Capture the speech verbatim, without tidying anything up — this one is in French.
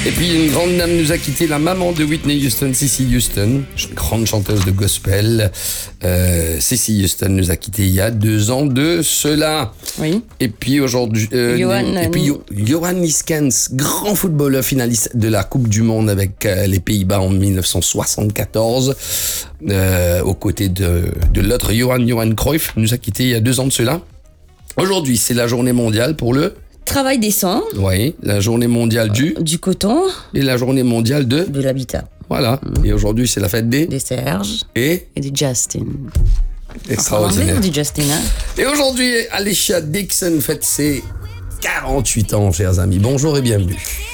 Et puis une grande dame nous a quitté, la maman de Whitney Houston, Cissy Houston, grande chanteuse de gospel. Euh, Cissy Houston nous a quitté il y a deux ans de cela. Oui. Et puis aujourd'hui, euh, Johan, et puis Johan Niskens, grand footballeur finaliste de la Coupe du Monde avec euh, les Pays-Bas en dix-neuf cent soixante-quatorze, euh, aux côtés de, de l'autre Johan, Johan Cruyff, nous a quitté il y a deux ans de cela. Aujourd'hui, c'est la journée mondiale pour le... Travail décent. Oui, la journée mondiale du... Du coton. Et la journée mondiale de... De l'habitat. Voilà. Mmh. Et aujourd'hui, c'est la fête des... Des Serge. Et... Et des Justin. Extraordinaire. On dit Justin, hein. Et aujourd'hui, Alicia Dixon fête ses quarante-huit ans, chers amis. Bonjour et bienvenue.